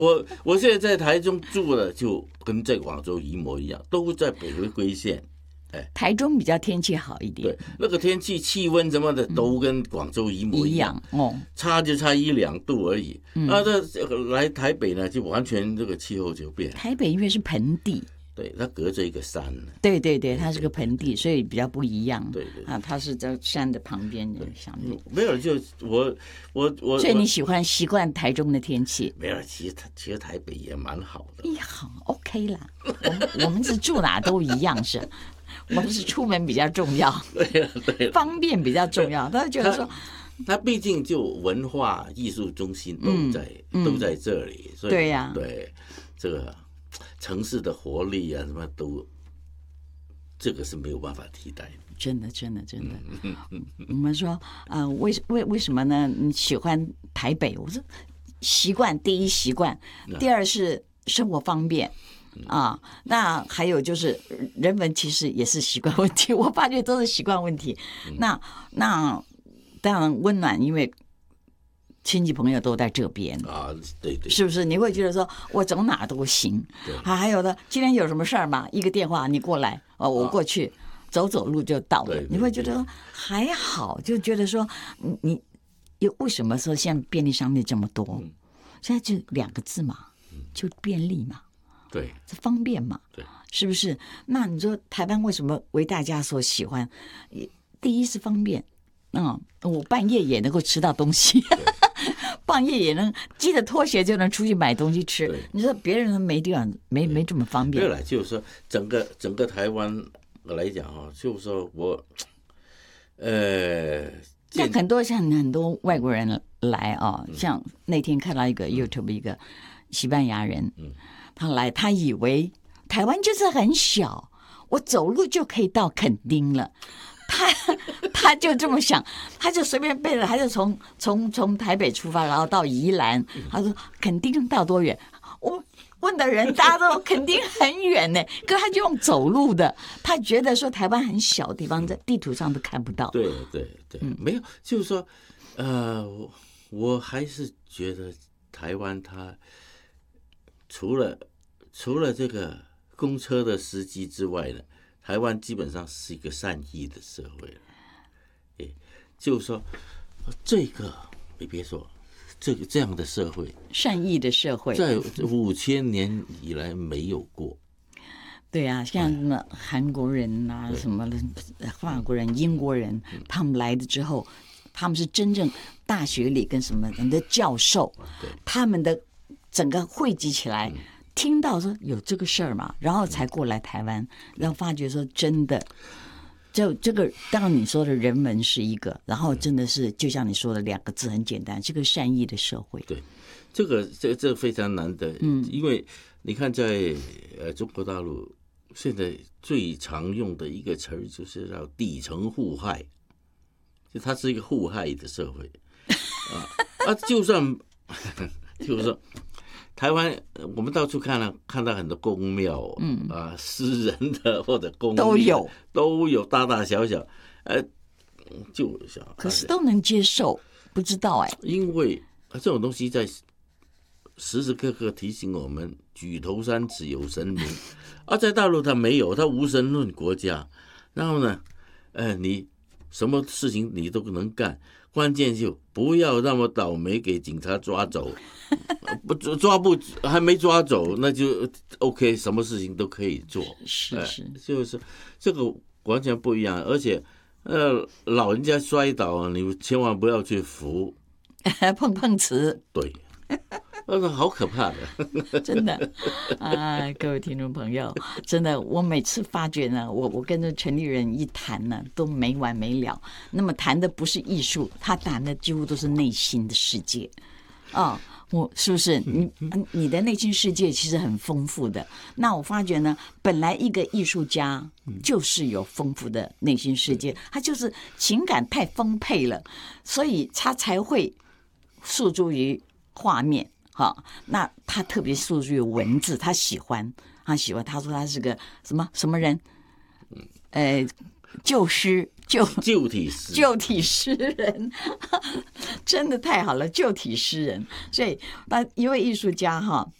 我现在在台中住了，就跟在广州一模一样，都在北回归线。 台中比较天气好一点， 对，那个天气、气温什么的都跟广州一模一样哦， 差就差1-2度而已。这来台北呢，就完全这个气候就变。 台北因为是盆地。 对，它隔着一个山。 对，它是个盆地，所以比较不一样。 对它是在山的旁边的相对。 没有，就我， 所以你习惯台中的天气？ 没有，其实台北也蛮好的。 好 OK 啦。我们是住哪都一样是。我们是出门比较重要， 对， 方便比较重要。他觉得说， 他毕竟就文化艺术中心都在这里，所以对呀， 对这个城市的活力啊，什么都，这个是没有办法替代的。 真的。我们说为什么呢？你喜欢台北？我说习惯，第一习惯，第二是生活方便。那还有就是人文其实也是习惯问题，我发觉都是习惯问题。那当然温暖，因为亲戚朋友都在这边对， 是不是？你会觉得说我走哪都行。还有的今天有什么事儿嘛，一个电话你过来，我过去走路就到了。你会觉得说还好，就觉得说你为什么说现在便利商店这么多？现在就2个字嘛，就便利嘛。 对， 这方便嘛？ 对， 是不是？那你说台湾为什么为大家所喜欢？第一是方便，我半夜也能够吃到东西，半夜也能系着拖鞋就能出去买东西吃。你说别人没地方，没这么方便。 对了，就是说整个台湾来讲就是说像很多外国人来像那天看到一个 YouTube 一个西班牙人，他来，他以为台湾就是很小，我走路就可以到垦丁了。他就这么想，他就随便背了，他就从台北出发，然后到宜兰。他说垦丁到多远？我问的人大家都垦丁很远呢，可他就用走路的。他觉得说台湾很小的地方，在地图上都看不到。 对，没有，就是说，我还是觉得台湾它除了这个公车的司机之外呢，台湾基本上是一个善意的社会了。就是说，这个你别说，这样的社会， 善意的社会， 在5000年以来没有过。 对啊，像什么韩国人啊，什么法国人、英国人，他们来的之后，他们是真正大学里跟什么人的教授，他们的整个汇集起来，听到说有这个事儿嘛，然后才过来台湾，然后发觉说真的，就这个当然你说的人文是一个，然后真的是就像你说的2个字很简单，这个善意的社会。 对，这个非常难得，因为你看在中国大陆现在最常用的一个词儿就是叫底层互害，就它是一个互害的社会就算就是说台湾我们到处看到很多宫庙，私人的或者公立的都有大大小小，就可是都能接受，不知道因为这种东西在时时刻刻提醒我们举头三尺有神明在大陆它没有，它无神论国家，然后呢你什么事情你都能干，关键就不要那么倒霉给警察抓走还没抓走那就 OK， 什么事情都可以做。 是就是这个完全不一样。而且老人家摔倒你千万不要去扶碰瓷。 对好可怕的真的各位听众朋友，真的我每次发觉呢，我跟着陈立仁一谈呢都没完没了。那么谈的不是艺术，他谈的几乎都是内心的世界我是不是你的内心世界其实很丰富的。那我发觉呢，本来一个艺术家就是有丰富的内心世界，他就是情感太丰沛了，所以他才会诉诸于画面那他特别诉诸于文字，他喜欢，他说他是个什么人，旧诗旧体诗， 旧体诗人，真的太好了，旧体诗人。所以，那一位艺术家哈，